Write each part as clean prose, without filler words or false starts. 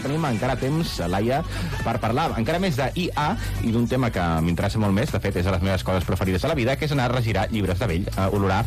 tenim encara temps, Laia, per parlar encara més d'IA i d'un tema que m'interessa molt més, de fet és de les meves coses preferides a la vida, que és anar a regirar llibres de vell, a olorar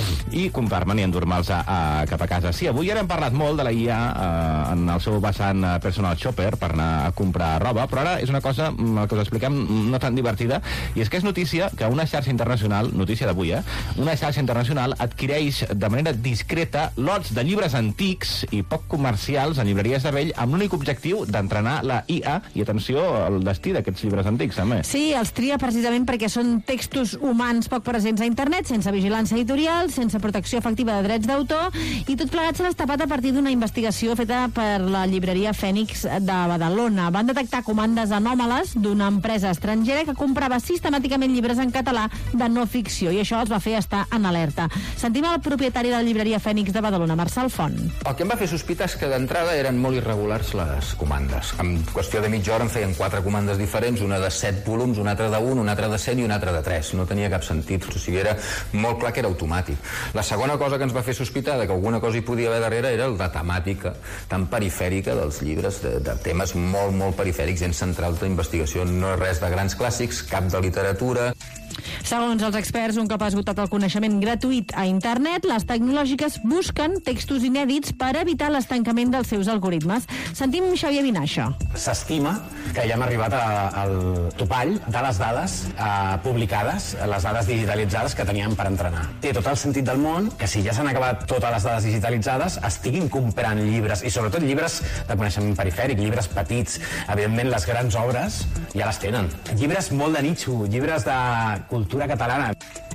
i comprar-me'n i endur-me'ls cap a casa. Sí, avui ara hem parlat molt de la IA en el seu vessant personal shopper per anar a comprar roba, però ara és una cosa, el que us expliquem, no tan divertida, i és que és notícia que una xarxa internacional, notícia d'avui, una xarxa internacional adquireix de manera discreta lots de llibres antics i poc comercials en llibreries de vell amb l'únic objectiu d'entrenar la IA i, atenció, el destí d'aquests llibres antics, també. Sí, els tria precisament perquè són textos humans poc presents a internet, sense vigilància editorial, sense protecció efectiva de drets d'autor, i tot plegat s'ha destapat a partir d'una investigació feta per la llibreria Fènix de Badalona. Van detectar comandes anòmales d'una empresa estrangera que comprava sistemàticament llibres en català de no ficció, i això els va fer estar en alerta. Sentim el propietari de la llibreria Fènix de Badalona, Marçal Font. El que em va fer sospitar és que d'entrada eren molt irregulars les comandes. En qüestió de mitja hora em feien 4 comandes diferents, una de 7 volums, una altra de 1, una altra de 100 i una altra de 3. No tenia cap sentit, o sigui, era molt clar que era automàtic. La segona cosa que ens va fer sospitar de que alguna cosa hi podia haver darrere era la temàtica tan perifèrica dels llibres, de temes molt, molt perifèrics, gens centrals d'investigació. No és res de grans clàssics, cap de literatura. Segons els experts, un cop esgotat el coneixement gratuït a internet, les tecnològiques busquen textos inèdits per evitar l'estancament dels seus algoritmes. Sentim Xavier Vinaixa. S'estima que ja hem arribat al topall de les dades publicades, les dades digitalitzades que teníem per entrenar. Té tot el sentit del món que si ja s'han acabat totes les dades digitalitzades estiguin comprant llibres, i sobretot llibres de coneixement perifèric, llibres petits. Evidentment, les grans obres ja les tenen. Llibres molt de nitxo, llibres de cultura catalana.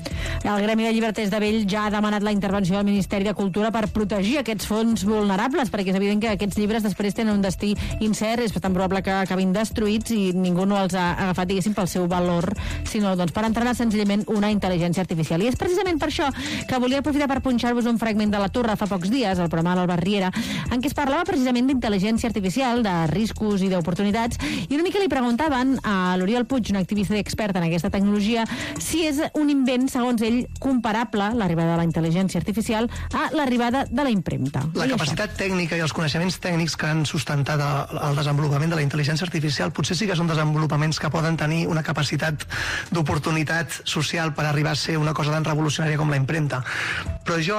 El Gremi de Llibreters de Vell ja ha demanat la intervenció del Ministeri de Cultura per protegir aquests fons vulnerables, perquè és evident que aquests llibres després tenen un destí incert, és tan probable que acabin destruïts i ningú no els ha agafat, diguéssim, pel seu valor, sinó doncs, per entrenar senzillament una intel·ligència artificial. I és precisament per això que volia aprofitar per punxar-vos un fragment de La Torre fa pocs dies, al programa de l'Albert Riera, en què es parlava precisament d'intel·ligència artificial, de riscos i d'oportunitats, i una mica li preguntaven a l'Oriol Puig, un activista i expert en aquesta tecnologia, si és un invent, segons ell, comparable, l'arribada de la intel·ligència artificial, a l'arribada de la impremta. La capacitat tècnica i els coneixements tècnics que han sustentat el desenvolupament de la intel·ligència artificial potser sí que són desenvolupaments que poden tenir una capacitat d'oportunitat social per arribar a ser una cosa tan revolucionària com la impremta. Però jo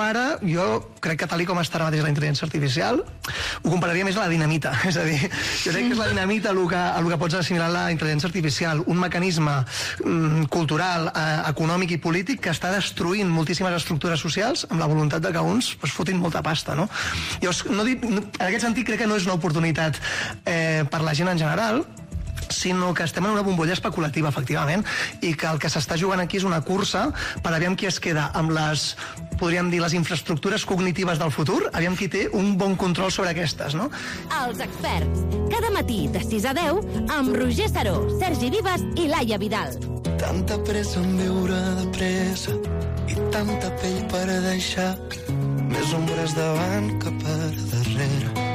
crec que tal com està ara mateix la intel·ligència artificial, ho compararia més a la dinamita. És a dir, jo crec que és la dinamita el que pots assimilar la intel·ligència artificial, un mecanisme cultural, econòmic i polític que està destruint moltíssimes estructures socials amb la voluntat de que uns fotin molta pasta, no? Llavors, en aquest sentit crec que no és una oportunitat per la gent en general, sinó que estem en una bombolla especulativa, efectivament, i que el que s'està jugant aquí és una cursa per aviam qui es queda amb podríem dir, les infraestructures cognitives del futur, aviam qui té un bon control sobre aquestes, no? Els experts, cada matí de 6 a 10, amb Roger Saró, Sergi Vives i Laia Vidal. Tanta pressa en viure de pressa i tanta pell per deixar, més ombres davant que per darrere.